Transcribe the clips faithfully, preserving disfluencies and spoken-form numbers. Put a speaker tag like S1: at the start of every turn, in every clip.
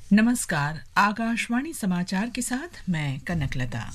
S1: नमस्कार, आकाशवाणी समाचार के साथ मैं कनकलता।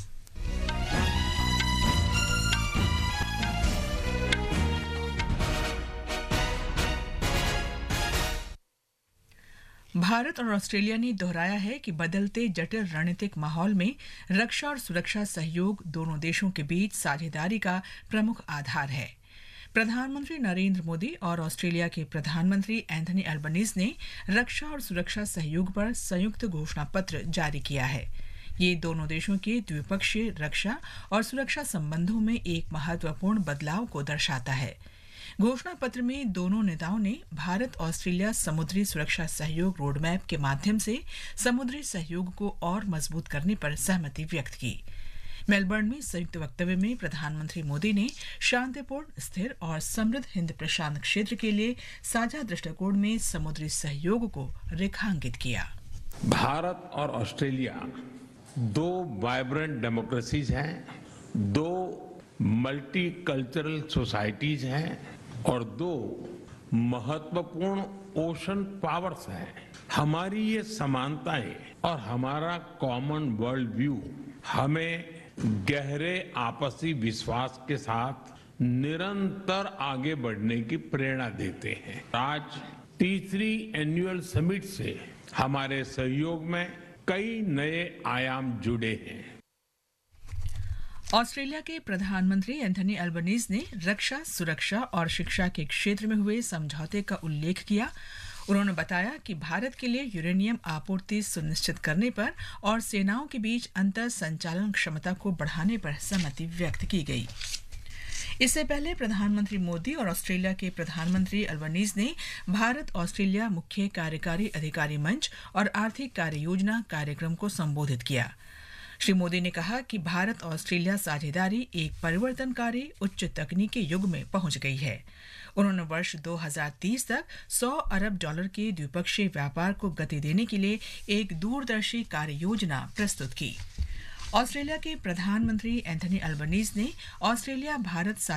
S1: भारत और ऑस्ट्रेलिया ने दोहराया है कि बदलते जटिल रणनीतिक माहौल में रक्षा और सुरक्षा सहयोग दोनों देशों के बीच साझेदारी का प्रमुख आधार है। प्रधानमंत्री नरेंद्र मोदी और ऑस्ट्रेलिया के प्रधानमंत्री एंथनी अल्बनीज ने रक्षा और सुरक्षा सहयोग पर संयुक्त घोषणा पत्र जारी किया है। ये दोनों देशों के द्विपक्षीय रक्षा और सुरक्षा संबंधों में एक महत्वपूर्ण बदलाव को दर्शाता है। घोषणा पत्र में दोनों नेताओं ने भारत ऑस्ट्रेलिया समुद्री सुरक्षा सहयोग रोडमैप के माध्यम से समुद्री सहयोग को और मजबूत करने पर सहमति व्यक्त की। मेलबर्न में संयुक्त वक्तव्य में प्रधानमंत्री मोदी ने शांतिपूर्ण, स्थिर और समृद्ध हिंद प्रशांत क्षेत्र के लिए साझा दृष्टिकोण में समुद्री सहयोग को रेखांकित किया।
S2: भारत और ऑस्ट्रेलिया दो वाइब्रेंट डेमोक्रेसीज हैं, दो मल्टी कल्चरल सोसाइटीज हैं और दो महत्वपूर्ण ओशन पावर्स हैं। हमारी ये समानताएं और हमारा कॉमन वर्ल्ड व्यू हमें गहरे आपसी विश्वास के साथ निरंतर आगे बढ़ने की प्रेरणा देते हैं। आज तीसरी एनुअल समिट से हमारे सहयोग में कई नए आयाम जुड़े हैं।
S1: ऑस्ट्रेलिया के प्रधानमंत्री एंथनी अल्बनीज ने रक्षा, सुरक्षा और शिक्षा के क्षेत्र में हुए समझौते का उल्लेख किया। उन्होंने बताया कि भारत के लिए यूरेनियम आपूर्ति सुनिश्चित करने पर और सेनाओं के बीच अंतर संचालन क्षमता को बढ़ाने पर सहमति व्यक्त की गई। इससे पहले प्रधानमंत्री मोदी और ऑस्ट्रेलिया के प्रधानमंत्री अल्बनीज ने भारत ऑस्ट्रेलिया मुख्य कार्यकारी अधिकारी मंच और आर्थिक कार्य योजना कार्यक्रम को संबोधित किया। श्री मोदी ने कहा कि भारत ऑस्ट्रेलिया साझेदारी एक परिवर्तनकारी उच्च तकनीकी युग में पहुंच गई है। उन्होंने वर्ष दो हज़ार तीस तक सौ अरब डॉलर के द्विपक्षीय व्यापार को गति देने के लिए एक दूरदर्शी कार्य योजना प्रस्तुत की। ऑस्ट्रेलिया के प्रधानमंत्री एंथनी अल्बनीज ने ऑस्ट्रेलिया भारत